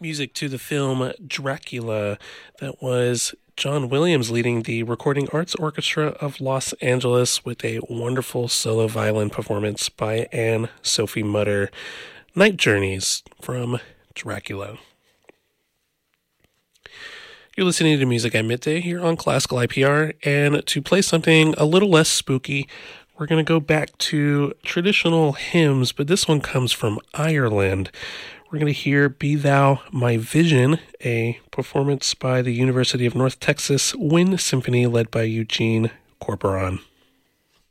Music to the film Dracula. That was John Williams leading the Recording Arts Orchestra of Los Angeles with a wonderful solo violin performance by Anne-Sophie Mutter. Night Journeys from Dracula. You're listening to Music at Midday here on Classical IPR, and to play something a little less spooky, we're going to go back to traditional hymns, but this one comes from Ireland. We're going to hear Be Thou My Vision, a performance by the University of North Texas Wind Symphony led by Eugene Corporon.